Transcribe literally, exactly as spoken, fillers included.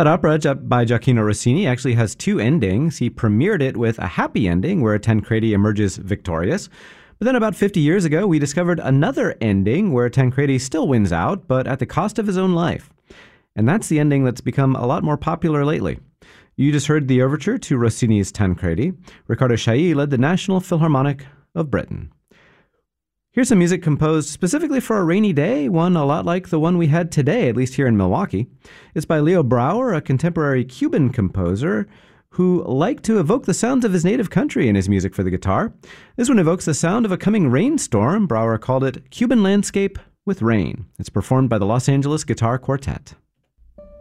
That opera Gi- by Gioacchino Rossini actually has two endings. He premiered it with a happy ending where Tancredi emerges victorious. But then about fifty years ago, we discovered another ending where Tancredi still wins out, but at the cost of his own life. And that's the ending that's become a lot more popular lately. You just heard the overture to Rossini's Tancredi. Riccardo Chailly led the National Philharmonic of Britain. Here's some music composed specifically for a rainy day, one a lot like the one we had today, at least here in Milwaukee. It's by Leo Brouwer, a contemporary Cuban composer who liked to evoke the sounds of his native country in his music for the guitar. This one evokes the sound of a coming rainstorm. Brouwer called it Cuban Landscape with Rain. It's performed by the Los Angeles Guitar Quartet.